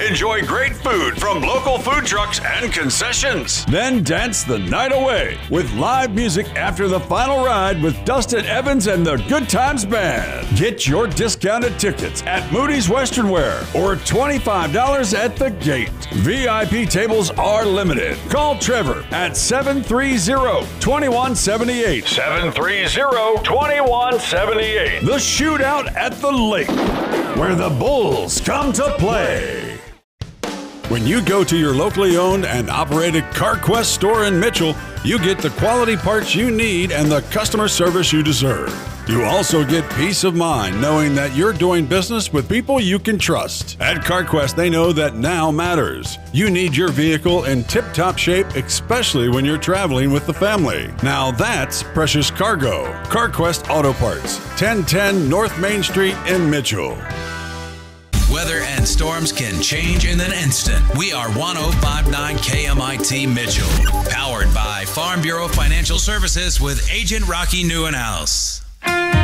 enjoy great food from local food trucks and concessions. Then dance the night away with live music after the final ride with Dustin Evans and the Good Times Band. Get your discounted tickets at Moody's Western Wear or $25 at the gate. VIP tables are limited. Call Trevor at 730-2178. 730-2178. The Shootout at the Lake, where the Bulls come to play. When you go to your locally owned and operated CarQuest store in Mitchell, you get the quality parts you need and the customer service you deserve. You also get peace of mind knowing that you're doing business with people you can trust. At CarQuest, they know that now matters. You need your vehicle in tip-top shape, especially when you're traveling with the family. Now that's precious cargo. CarQuest Auto Parts, 1010 North Main Street in Mitchell. Weather and storms can change in an instant. We are 105.9 KMIT Mitchell, powered by Farm Bureau Financial Services with Agent Rocky Neuenhaus.